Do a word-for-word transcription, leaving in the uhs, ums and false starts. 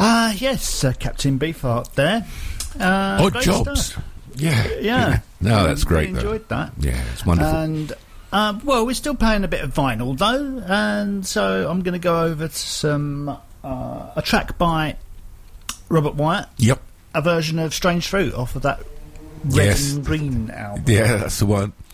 Ah, uh, yes, uh, Captain Beefheart there. Uh, Odd Jobs. Yeah, yeah. yeah. No, that's great. I enjoyed though. that. Yeah, it's wonderful. And uh, well, we're still playing a bit of vinyl though, and so I'm going to go over to some uh, a track by Robert Wyatt. Yep. A version of Strange Fruit off of that Red yes. and Green album. Yeah, that's the one.